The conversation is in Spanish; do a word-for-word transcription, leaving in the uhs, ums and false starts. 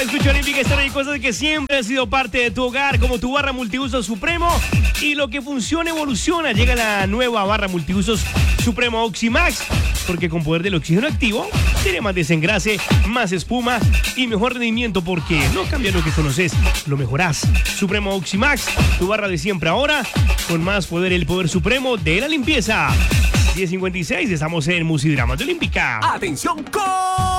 Escucha Olímpica, esta hay cosas que siempre han sido parte de tu hogar, como tu barra multiusos Supremo. Y lo que funciona evoluciona. Llega la nueva barra multiusos Supremo Oximax, porque con poder del oxígeno activo tiene más desengrase, más espuma y mejor rendimiento, porque no cambia lo que conoces, lo mejorás. Supremo Oximax, tu barra de siempre ahora, con más poder, el poder supremo de la limpieza. diez cincuenta y seis, estamos en Musidramas de Olímpica. ¡Atención con